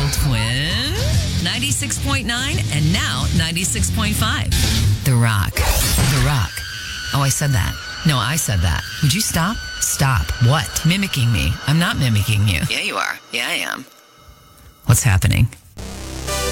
Twin 96.9 and now 96.5. The Rock. The Rock. Oh, I said that. No, I said that. Would you stop? Stop. What? Mimicking me. I'm not mimicking you. Yeah, you are. Yeah, I am. What's happening?